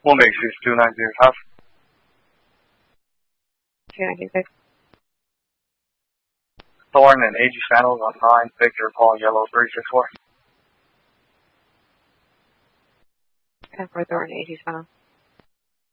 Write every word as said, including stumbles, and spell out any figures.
One big six two nine zero five. two ninety-six. Thorn and A G channels on nine, Victor, Paul, Yellow, three six four. ten four Thorn, A G channel.